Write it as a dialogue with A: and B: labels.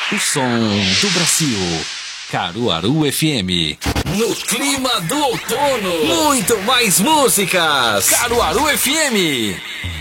A: O som do Brasil. Caruaru FM. No clima do outono. Muito mais músicas. Caruaru FM.